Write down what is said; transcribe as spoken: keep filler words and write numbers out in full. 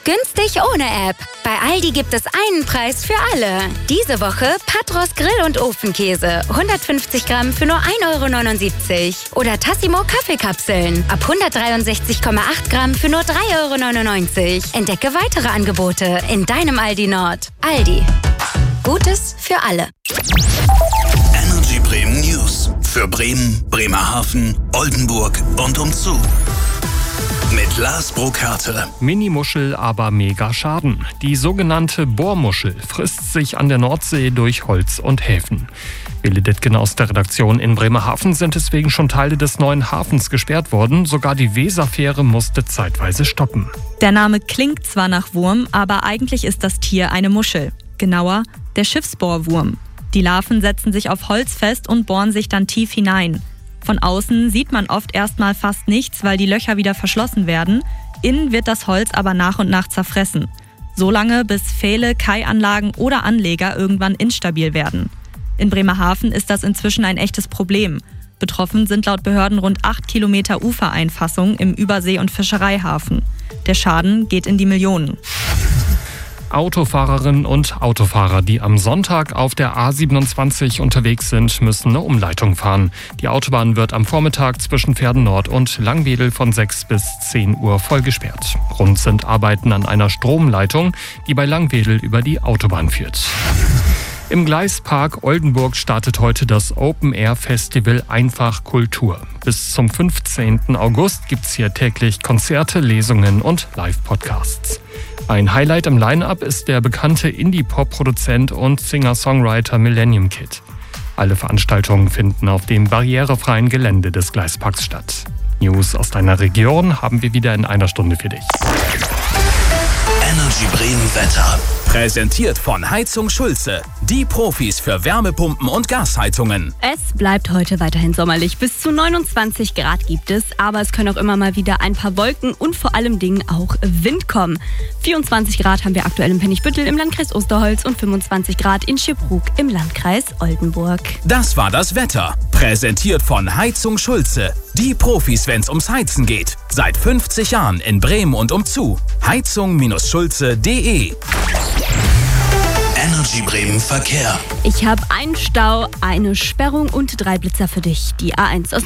Günstig ohne App. Bei Aldi gibt es einen Preis für alle. Diese Woche Patros Grill- und Ofenkäse. hundertfünfzig Gramm für nur ein Euro neunundsiebzig. Oder Tassimo Kaffeekapseln. Ab hundertdreiundsechzig Komma acht Gramm für nur drei Euro neunundneunzig. Entdecke weitere Angebote in deinem Aldi Nord. Aldi. Gutes für alle. Energy Bremen News. Für Bremen, Bremerhaven, Oldenburg und umzu. Mit Lars Burkhardt. Mini-Muschel, aber mega Schaden. Die sogenannte Bohrmuschel frisst sich an der Nordsee durch Holz und Häfen. Wille Dittgen aus der Redaktion in Bremerhaven sind deswegen schon Teile des neuen Hafens gesperrt worden. Sogar die Weserfähre musste zeitweise stoppen. Der Name klingt zwar nach Wurm, aber eigentlich ist das Tier eine Muschel. Genauer, der Schiffsbohrwurm. Die Larven setzen sich auf Holz fest und bohren sich dann tief hinein. Von außen sieht man oft erstmal fast nichts, weil die Löcher wieder verschlossen werden. Innen wird das Holz aber nach und nach zerfressen. So lange, bis Pfähle, Kaianlagen oder Anleger irgendwann instabil werden. In Bremerhaven ist das inzwischen ein echtes Problem. Betroffen sind laut Behörden rund acht Kilometer Ufereinfassung im Übersee- und Fischereihafen. Der Schaden geht in die Millionen. Autofahrerinnen und Autofahrer, die am Sonntag auf der A siebenundzwanzig unterwegs sind, müssen eine Umleitung fahren. Die Autobahn wird am Vormittag zwischen Verden Nord und Langwedel von sechs bis zehn Uhr voll gesperrt. Grund sind Arbeiten an einer Stromleitung, die bei Langwedel über die Autobahn führt. Im Gleispark Oldenburg startet heute das Open-Air-Festival Einfach Kultur. Bis zum fünfzehnten August gibt es hier täglich Konzerte, Lesungen und Live-Podcasts. Ein Highlight im Line-Up ist der bekannte Indie-Pop-Produzent und Singer-Songwriter Millennium Kid. Alle Veranstaltungen finden auf dem barrierefreien Gelände des Gleisparks statt. News aus deiner Region haben wir wieder in einer Stunde für dich. Energy Bremen Wetter. Präsentiert von Heizung Schulze. Die Profis für Wärmepumpen und Gasheizungen. Es bleibt heute weiterhin sommerlich. Bis zu neunundzwanzig Grad gibt es, aber es können auch immer mal wieder ein paar Wolken und vor allem Dingen auch Wind kommen. vierundzwanzig Grad haben wir aktuell in Pennigbüttel im Landkreis Osterholz und fünfundzwanzig Grad in Schiebruck im Landkreis Oldenburg. Das war das Wetter. Präsentiert von Heizung Schulze. Die Profis, wenn es ums Heizen geht. Seit fünfzig Jahren in Bremen und umzu. heizung Schulze punkt de. Energy Bremen Verkehr. Ich habe einen Stau, eine Sperrung und drei Blitzer für dich. Die A eins aus